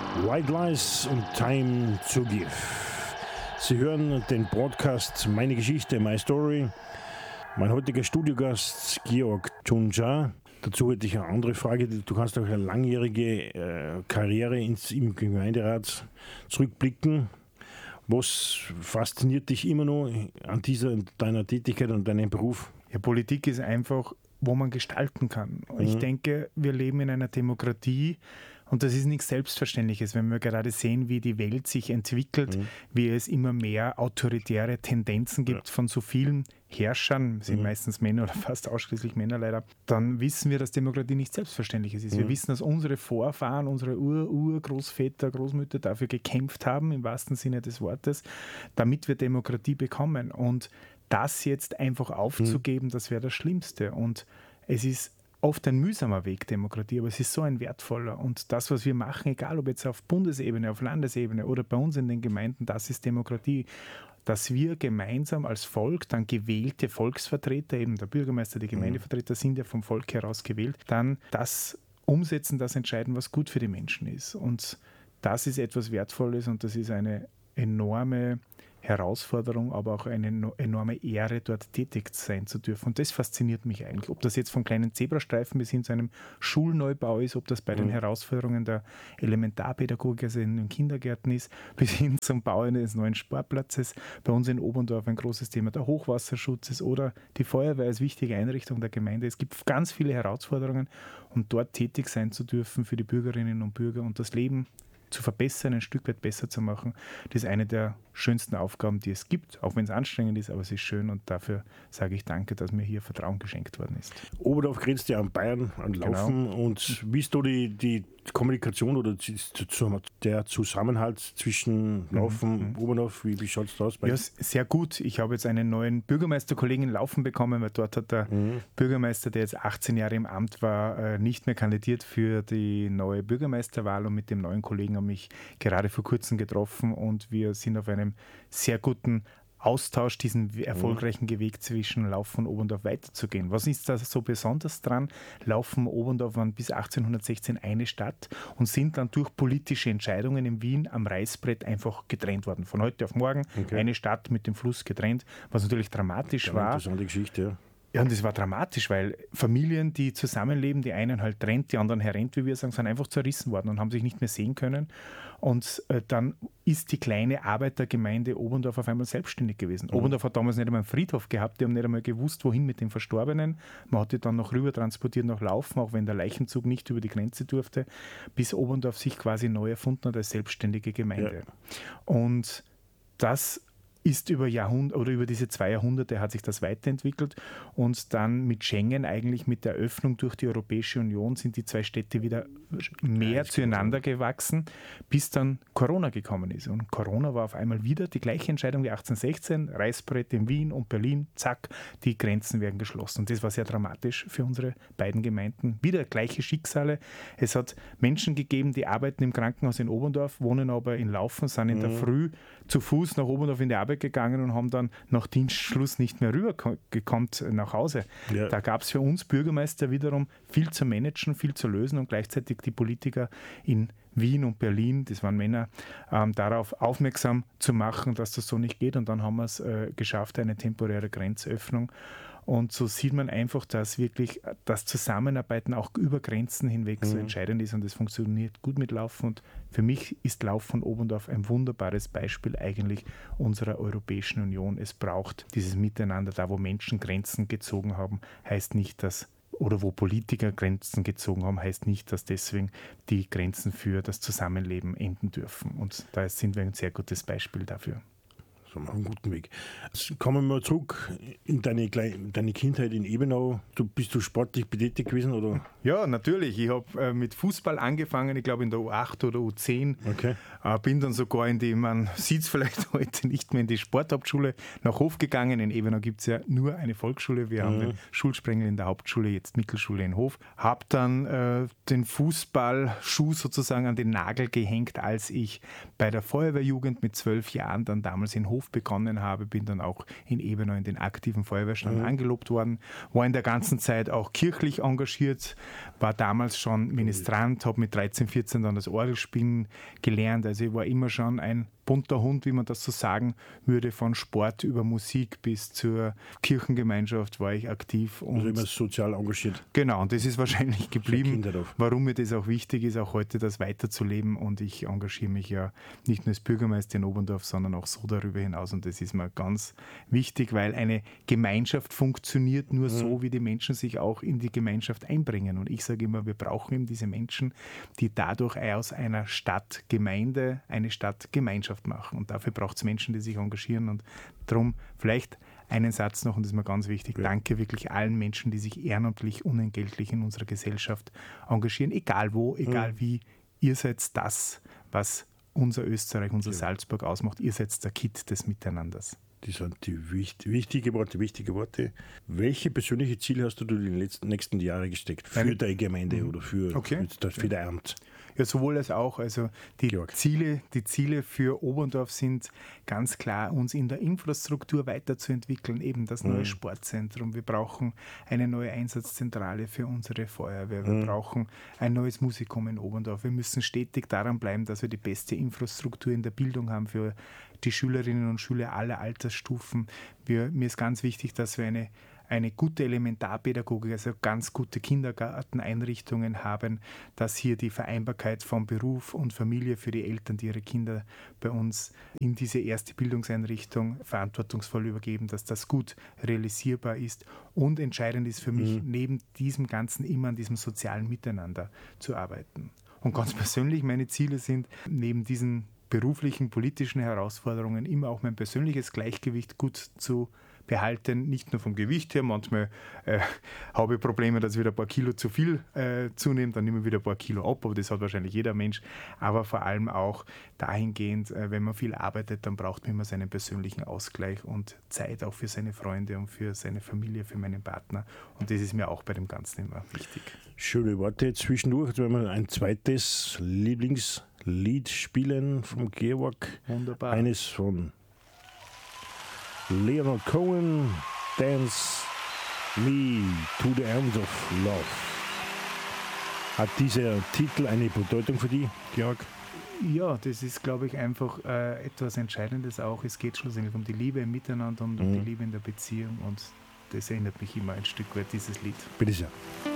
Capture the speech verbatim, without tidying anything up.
White Lies und Time to Give. Sie hören den Podcast Meine Geschichte, My Story. Mein heutiger Studiogast Georg Tunja. Dazu hätte ich eine andere Frage. Du kannst auch eine langjährige äh, Karriere ins, im Gemeinderat zurückblicken. Was fasziniert dich immer noch an dieser, deiner Tätigkeit und deinem Beruf? Ja, Politik ist einfach, wo man gestalten kann. Mhm. Ich denke, wir leben in einer Demokratie und das ist nichts Selbstverständliches, wenn wir gerade sehen, wie die Welt sich entwickelt, mhm. wie es immer mehr autoritäre Tendenzen gibt ja. von so vielen Herrschern, sind mhm. meistens Männer oder fast ausschließlich Männer leider, dann wissen wir, dass Demokratie nichts Selbstverständliches ist. Mhm. Wir wissen, dass unsere Vorfahren, unsere Ur-Urgroßväter, Großmütter dafür gekämpft haben, im wahrsten Sinne des Wortes, damit wir Demokratie bekommen. Und das jetzt einfach aufzugeben, mhm. das wäre das Schlimmste. Und es ist oft ein mühsamer Weg, Demokratie, aber es ist so ein wertvoller. Und das, was wir machen, egal ob jetzt auf Bundesebene, auf Landesebene oder bei uns in den Gemeinden, das ist Demokratie. Dass wir gemeinsam als Volk, dann gewählte Volksvertreter, eben der Bürgermeister, die Gemeindevertreter sind ja vom Volk heraus gewählt, dann das umsetzen, das entscheiden, was gut für die Menschen ist. Und das ist etwas Wertvolles und das ist eine enorme Herausforderung, aber auch eine enorme Ehre, dort tätig sein zu dürfen. Und das fasziniert mich eigentlich. Ob das jetzt vom kleinen Zebrastreifen bis hin zu einem Schulneubau ist, ob das bei mhm. den Herausforderungen der Elementarpädagogik, also in den Kindergärten ist, bis hin zum Bau eines neuen Sportplatzes. Bei uns in Oberndorf ein großes Thema der Hochwasserschutz ist oder die Feuerwehr als wichtige Einrichtung der Gemeinde. Es gibt ganz viele Herausforderungen und dort tätig sein zu dürfen für die Bürgerinnen und Bürger und das Leben zu verbessern, ein Stück weit besser zu machen. Das ist eine der schönsten Aufgaben, die es gibt, auch wenn es anstrengend ist, aber es ist schön und dafür sage ich danke, dass mir hier Vertrauen geschenkt worden ist. Oberdorf grenzt ja an Bayern, an Laufen genau. Und wie ist da die, die Kommunikation oder der Zusammenhalt zwischen Laufen und mhm. Oberdorf, wie, wie schaut es da aus? Bei ja, sehr gut. Ich habe jetzt einen neuen Bürgermeisterkollegen in Laufen bekommen, weil dort hat der mhm. Bürgermeister, der jetzt achtzehn Jahre im Amt war, nicht mehr kandidiert für die neue Bürgermeisterwahl und mit dem neuen Kollegen habe ich gerade vor kurzem getroffen und wir sind auf einem sehr guten Austausch, diesen erfolgreichen Weg zwischen Laufen und Oberndorf weiterzugehen. Was ist da so besonders dran? Laufen und Oberndorf waren bis achtzehnhundertsechzehn eine Stadt und sind dann durch politische Entscheidungen in Wien am Reißbrett einfach getrennt worden. Von heute auf morgen okay. eine Stadt mit dem Fluss getrennt, was natürlich dramatisch ja, war. Interessante Geschichte, ja. Ja, und das war dramatisch, weil Familien, die zusammenleben, die einen halt trennt, die anderen herrennt, wie wir sagen, sind einfach zerrissen worden und haben sich nicht mehr sehen können. Und äh, dann ist die kleine Arbeitergemeinde Oberndorf auf einmal selbstständig gewesen. Mhm. Oberndorf hat damals nicht einmal einen Friedhof gehabt, die haben nicht einmal gewusst, wohin mit den Verstorbenen. Man hat die dann noch rüber transportiert nach Laufen, auch wenn der Leichenzug nicht über die Grenze durfte, bis Oberndorf sich quasi neu erfunden hat als selbstständige Gemeinde. Ja. Und das ist über Jahrhunderte oder über diese zwei Jahrhunderte hat sich das weiterentwickelt und dann mit Schengen eigentlich mit der Öffnung durch die Europäische Union sind die zwei Städte wieder mehr ja, zueinander gewachsen, bis dann Corona gekommen ist. Und Corona war auf einmal wieder die gleiche Entscheidung wie achtzehnhundertsechzehn, Reißbrett in Wien und Berlin, zack, die Grenzen werden geschlossen. Und das war sehr dramatisch für unsere beiden Gemeinden. Wieder gleiche Schicksale. Es hat Menschen gegeben, die arbeiten im Krankenhaus in Oberndorf, wohnen aber in Laufen, sind in mhm. der Früh zu Fuß nach Oberndorf in die Arbeit gegangen und haben dann nach Dienstschluss nicht mehr rübergekommen nach Hause. Ja. Da gab es für uns Bürgermeister wiederum viel zu managen, viel zu lösen und gleichzeitig die Politiker in Wien und Berlin, das waren Männer, ähm, darauf aufmerksam zu machen, dass das so nicht geht und dann haben wir es äh, geschafft, eine temporäre Grenzöffnung. Und so sieht man einfach, dass wirklich das Zusammenarbeiten auch über Grenzen hinweg mhm. so entscheidend ist und es funktioniert gut mit Laufen. Und für mich ist Laufen Oberndorf ein wunderbares Beispiel eigentlich unserer Europäischen Union. Es braucht dieses Miteinander, da wo Menschen Grenzen gezogen haben, heißt nicht, dass oder wo Politiker Grenzen gezogen haben, heißt nicht, dass deswegen die Grenzen für das Zusammenleben enden dürfen. Und da sind wir ein sehr gutes Beispiel dafür. So, auf einem guten Weg. Jetzt kommen wir mal zurück in deine, deine Kindheit in Ebenau. Du, bist du sportlich betätigt gewesen? Oder? Ja, natürlich. Ich habe äh, mit Fußball angefangen, ich glaube in der U acht oder U zehn. Okay. Äh, bin dann sogar in die, man sieht es vielleicht heute nicht mehr, in die Sporthauptschule nach Hof gegangen. In Ebenau gibt es ja nur eine Volksschule. Wir mhm. haben den Schulsprengel in der Hauptschule, jetzt Mittelschule in Hof. Habe dann äh, den Fußballschuh sozusagen an den Nagel gehängt, als ich bei der Feuerwehrjugend mit zwölf Jahren dann damals in Hof Beruf begonnen habe, bin dann auch in Ebenau in den aktiven Feuerwehrstand Mhm. angelobt worden, war in der ganzen Zeit auch kirchlich engagiert, war damals schon Ministrant, habe mit dreizehn, vierzehn dann das Orgelspielen gelernt. Also ich war immer schon ein bunter Hund, wie man das so sagen würde, von Sport über Musik bis zur Kirchengemeinschaft war ich aktiv. Und Also immer sozial engagiert. genau, und das ist wahrscheinlich geblieben, Kinder drauf. warum mir das auch wichtig ist, auch heute das weiterzuleben. Und ich engagiere mich ja nicht nur als Bürgermeister in Oberndorf, sondern auch so darüber hinaus. Und das ist mir ganz wichtig, weil eine Gemeinschaft funktioniert nur Mhm. so, wie die Menschen sich auch in die Gemeinschaft einbringen. Und ich sage immer, wir brauchen eben diese Menschen, die dadurch aus einer Stadtgemeinde eine Stadtgemeinschaft machen. Und dafür braucht es Menschen, die sich engagieren. Und darum vielleicht einen Satz noch, und das ist mir ganz wichtig. Ja. Danke wirklich allen Menschen, die sich ehrenamtlich, unentgeltlich in unserer Gesellschaft engagieren, egal wo, egal Mhm. wie. Ihr seid das, was unser Österreich, unser Ja. Salzburg ausmacht. Ihr seid der Kitt des Miteinanders. Die sind die wicht, wichtige Worte, wichtige Worte. Welche persönliche Ziele hast du die letzten, nächsten Jahre gesteckt? Für Meine- deine Gemeinde oder für, Okay. für, für dein Amt? Ja, sowohl als auch. Also die Georg. Ziele, die Ziele für Oberndorf sind ganz klar, uns in der Infrastruktur weiterzuentwickeln. Eben das neue Mhm. Sportzentrum. Wir brauchen eine neue Einsatzzentrale für unsere Feuerwehr. Wir Mhm. brauchen ein neues Musikum in Oberndorf. Wir müssen stetig daran bleiben, dass wir die beste Infrastruktur in der Bildung haben für die Schülerinnen und Schüler aller Altersstufen. Wir, mir ist ganz wichtig, dass wir eine eine gute Elementarpädagogik, also ganz gute Kindergarteneinrichtungen haben, dass hier die Vereinbarkeit von Beruf und Familie für die Eltern, die ihre Kinder bei uns in diese erste Bildungseinrichtung verantwortungsvoll übergeben, dass das gut realisierbar ist. Und entscheidend ist für mich, Mhm. neben diesem Ganzen immer an diesem sozialen Miteinander zu arbeiten. Und ganz persönlich, meine Ziele sind, neben diesen beruflichen, politischen Herausforderungen immer auch mein persönliches Gleichgewicht gut zu behalten, nicht nur vom Gewicht her. Manchmal äh, habe ich Probleme, dass ich wieder ein paar Kilo zu viel äh, zunehme, dann nehme ich wieder ein paar Kilo ab, aber das hat wahrscheinlich jeder Mensch. Aber vor allem auch dahingehend, äh, wenn man viel arbeitet, dann braucht man immer seinen persönlichen Ausgleich und Zeit auch für seine Freunde und für seine Familie, für meinen Partner. Und das ist mir auch bei dem Ganzen immer wichtig. Schöne Worte. Zwischendurch jetzt werden wir ein zweites Lieblingslied spielen vom Georg. Wunderbar. Eines von Leonard Cohen, Dance Me to the End of Love. Hat dieser Titel eine Bedeutung für dich, Georg? Ja, das ist, glaube ich, einfach äh, etwas Entscheidendes auch. Es geht schlussendlich um die Liebe im Miteinander und um Mhm. die Liebe in der Beziehung und das erinnert mich immer ein Stück weit, dieses Lied. Bitte sehr.